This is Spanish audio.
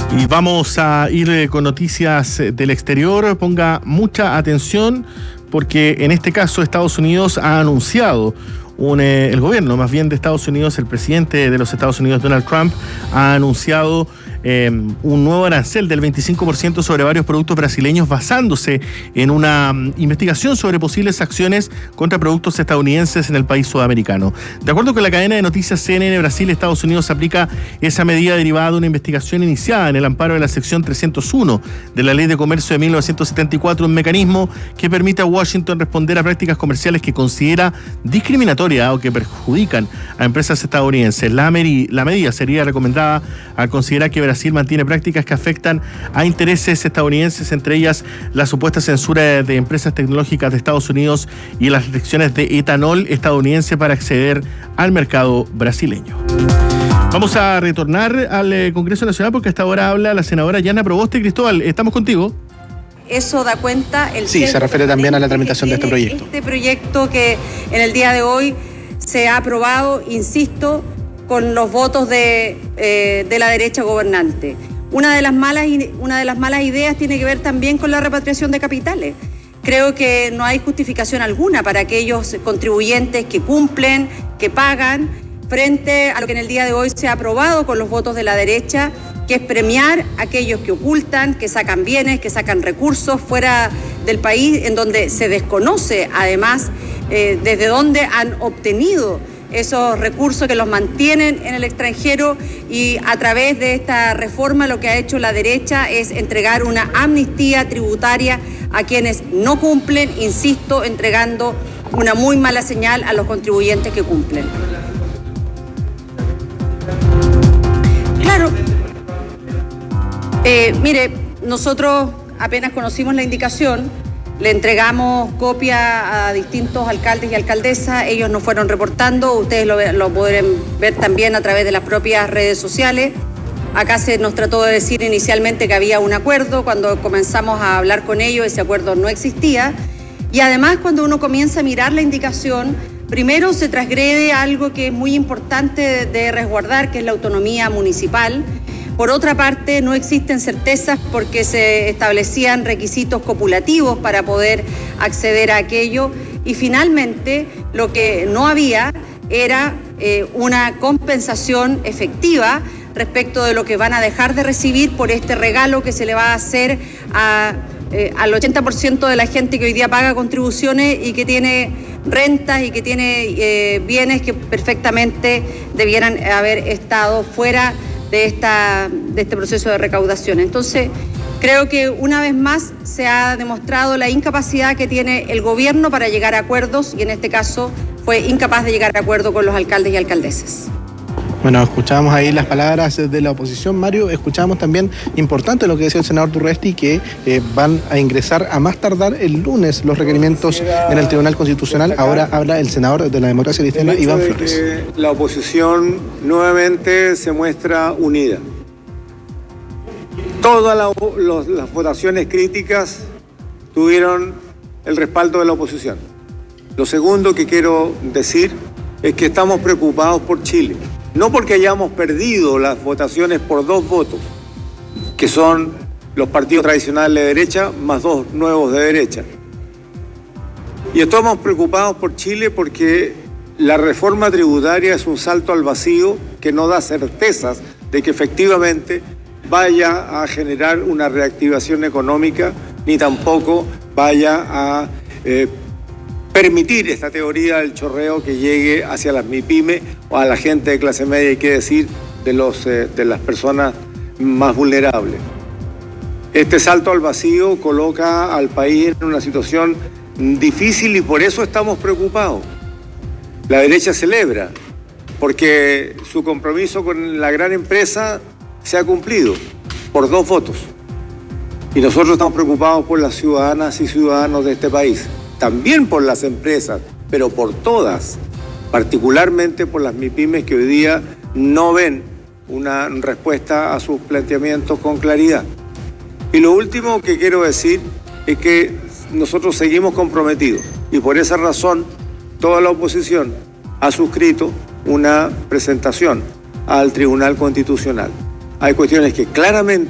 Y vamos a ir con noticias del exterior. Ponga mucha atención porque en este caso Estados Unidos ha anunciado, el gobierno más bien de Estados Unidos, el presidente de los Estados Unidos, Donald Trump, ha anunciado un nuevo arancel del 25% sobre varios productos brasileños basándose en una investigación sobre posibles acciones contra productos estadounidenses en el país sudamericano. De acuerdo con la cadena de noticias CNN Brasil, Estados Unidos aplica esa medida derivada de una investigación iniciada en el amparo de la sección 301 de la Ley de Comercio de 1974, un mecanismo que permite a Washington responder a prácticas comerciales que considera discriminatorias o que perjudican a empresas estadounidenses. La medida sería recomendada al considerar que Brasil mantiene prácticas que afectan a intereses estadounidenses, entre ellas la supuesta censura de empresas tecnológicas de Estados Unidos y las restricciones de etanol estadounidense para acceder al mercado brasileño. Vamos a retornar al Congreso Nacional porque hasta ahora habla la senadora Yana Proboste. Cristóbal, estamos contigo. Eso da cuenta el Sí, se refiere también a la tramitación de este proyecto. Este proyecto que en el día de hoy se ha aprobado, insisto, con los votos de la derecha gobernante. Una de las malas ideas tiene que ver también con la repatriación de capitales. Creo que no hay justificación alguna para aquellos contribuyentes que cumplen, que pagan, frente a lo que en el día de hoy se ha aprobado con los votos de la derecha, que es premiar a aquellos que ocultan, que sacan bienes, que sacan recursos fuera del país, en donde se desconoce además desde dónde han obtenido esos recursos que los mantienen en el extranjero, y a través de esta reforma lo que ha hecho la derecha es entregar una amnistía tributaria a quienes no cumplen, insisto, entregando una muy mala señal a los contribuyentes que cumplen. Claro. Mire, nosotros apenas conocimos la indicación, le entregamos copia a distintos alcaldes y alcaldesas, ellos nos fueron reportando, ustedes lo podrán ver también a través de las propias redes sociales. Acá se nos trató de decir inicialmente que había un acuerdo, cuando comenzamos a hablar con ellos ese acuerdo no existía, y además cuando uno comienza a mirar la indicación, primero se transgrede algo que es muy importante de resguardar, que es la autonomía municipal. Por otra parte, no existen certezas porque se establecían requisitos copulativos para poder acceder a aquello. Y finalmente, lo que no había era una compensación efectiva respecto de lo que van a dejar de recibir por este regalo que se le va a hacer al 80% de la gente que hoy día paga contribuciones y que tiene rentas y que tiene bienes que perfectamente debieran haber estado fuera de este proceso de recaudación. Entonces, creo que una vez más se ha demostrado la incapacidad que tiene el gobierno para llegar a acuerdos, y en este caso fue incapaz de llegar a acuerdo con los alcaldes y alcaldesas. Bueno, escuchábamos ahí las palabras de la oposición, Mario. Escuchábamos también, importante lo que decía el senador Durresti, que van a ingresar a más tardar el lunes los requerimientos en el Tribunal Constitucional. Ahora habla el senador de la Democracia Cristiana, Iván Flores. Que la oposición nuevamente se muestra unida. Todas las votaciones críticas tuvieron el respaldo de la oposición. Lo segundo que quiero decir es que estamos preocupados por Chile. No porque hayamos perdido las votaciones por 2 votos, que son los partidos tradicionales de derecha más 2 nuevos de derecha. Y estamos preocupados por Chile porque la reforma tributaria es un salto al vacío que no da certezas de que efectivamente vaya a generar una reactivación económica, ni tampoco vaya a permitir esta teoría del chorreo que llegue hacia las MIPYME o a la gente de clase media, hay que decir, de las personas más vulnerables. Este salto al vacío coloca al país en una situación difícil y por eso estamos preocupados. La derecha celebra porque su compromiso con la gran empresa se ha cumplido por 2 votos. Y nosotros estamos preocupados por las ciudadanas y ciudadanos de este país. También por las empresas, pero por todas, particularmente por las MIPYMES que hoy día no ven una respuesta a sus planteamientos con claridad. Y lo último que quiero decir es que nosotros seguimos comprometidos y por esa razón toda la oposición ha suscrito una presentación al Tribunal Constitucional. Hay cuestiones que claramente